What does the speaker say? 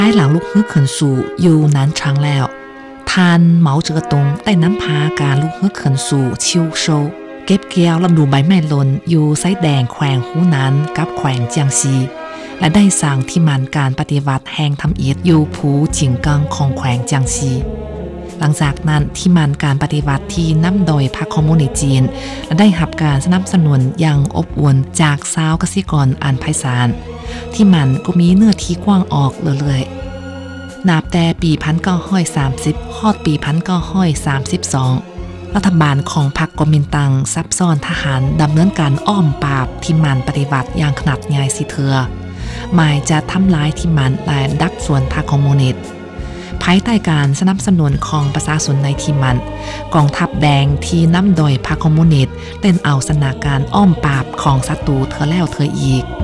ภายหลังลุกฮึกขึ้นสู่อยู่นั้นครั้งแล้วท่านเหมาเจ๋อตงได้น้ำพาการลุกฮึกขึ้นสู่ชิวโชเก็บเกี่ยวลำดูใบไม้หล่นอยู่ไซแดงแขวงหูนั้นกับแขวงเจียงซีและได้สั่งที่มันการปฏิวัติแห่งทำอิฐอยู่ภูจิงกังของแขวงเจียงซีหลังจากนั้นที่มันการปฏิวัติที่นำโดยพรรคคอมมิวนิสต์จีนและได้รับการสนับสนุนอย่างอบอุ่นจากชาวเกษตรกรอันไพศาลที่มันก็มีเนื้อที่กว้างออกเรื่อยๆนับแต่ปี1930ฮอดปี1932รัฐบาลของพรรคก๊กมินตั๋งซับซ้อนทหารดำเนินการอ้อมปราบที่มันปฏิวัติอย่างขนาดใหญ่สิเถือหมายจะทำลายที่มันและดักส่วนพรรคคอมมิวนิสต์ภายใต้การสนับสนุนของประชาชนในที่มันกองทัพแดงที่นำโดยพรรคคอมมิวนิสต์เล่นเอาสถานการณ์อ้อมปราบของศัตรูเธอแล้วเธออีก